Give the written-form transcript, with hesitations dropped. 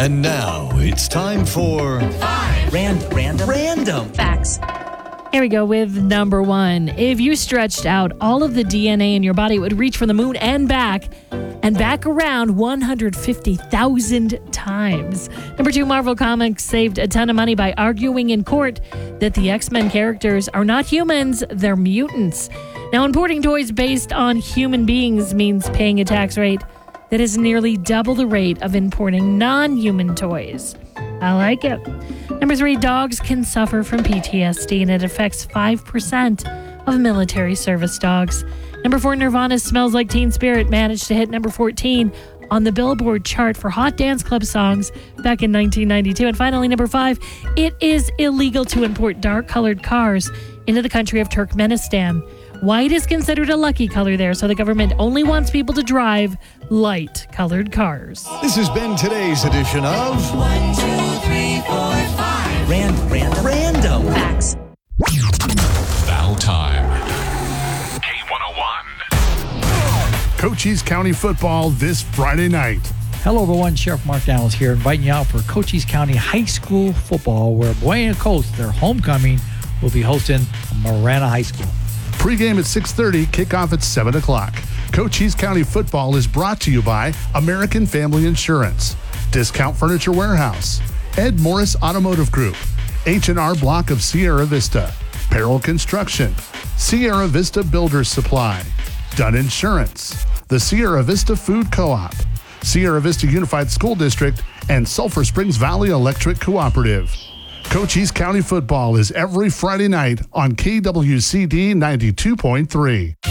And now it's time for Random Facts. Here we go with number one. If you stretched out all of the DNA in your body, it would reach from the moon and back around 150,000 times. Number two, Marvel Comics saved a ton of money by arguing in court that the X-Men characters are not humans, they're mutants. Now, importing toys based on human beings means paying a tax rate that is nearly double the rate of importing non-human toys. I like it. Number three, dogs can suffer from PTSD, and it affects 5% of military service dogs. Number four, Nirvana's Smells Like Teen Spirit managed to hit number 14 on the Billboard chart for Hot Dance Club songs back in 1992. And finally, number five, it is illegal to import dark-colored cars into the country of Turkmenistan. White is considered a lucky color there, so the government only wants people to drive light-colored cars. This has been today's edition of 1, 2, 3, 4, 5. Random Facts. Now time. K101. Cochise County football this Friday night. Hello, everyone. Sheriff Mark Downs here, inviting you out for Cochise County High School football, where Buena Coast, their homecoming, will be hosting Marana High School. Pre-game at 6:30, kickoff at 7 o'clock. Cochise County football is brought to you by American Family Insurance, Discount Furniture Warehouse, Ed Morris Automotive Group, H&R Block of Sierra Vista, Peril Construction, Sierra Vista Builders Supply, Dunn Insurance, the Sierra Vista Food Co-op, Sierra Vista Unified School District, and Sulphur Springs Valley Electric Cooperative. Cochise County football is every Friday night on KWCD 92.3.